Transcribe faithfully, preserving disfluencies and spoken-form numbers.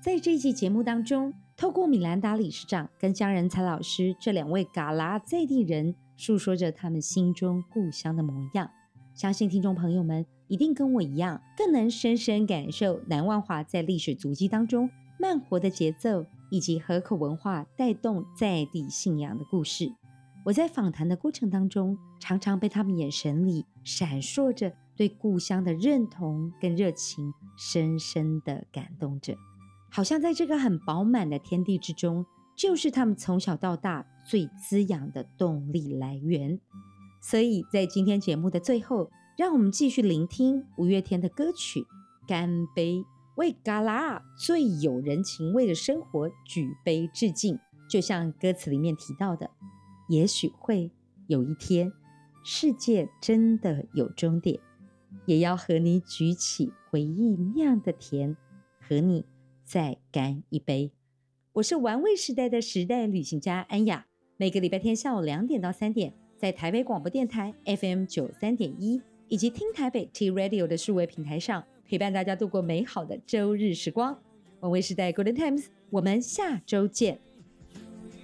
在这一期节目当中，透过米兰达理事长跟江仁才老师这两位嘎啦在地人述说着他们心中故乡的模样，相信听众朋友们一定跟我一样，更能深深感受南万华在历史足迹当中慢活的节奏，以及河口文化带动在地信仰的故事。我在访谈的过程当中，常常被他们眼神里闪烁着对故乡的认同跟热情，深深的感动着。好像在这个很饱满的天地之中，就是他们从小到大最滋养的动力来源。所以在今天节目的最后，让我们继续聆听五月天的歌曲《干杯》，为嘎啦最有人情味的生活举杯致敬。就像歌词里面提到的，也许会有一天世界真的有终点，也要和你举起回忆酿的甜，和你再干一杯。我是玩味时代的时代旅行家安雅，每个礼拜天下午两点到三点，在台北广播电台 F M 九十三点一 以及听台北 T Radio 的数位平台上，陪伴大家度过美好的周日时光。玩味时代 Golden Times， 我们下周见。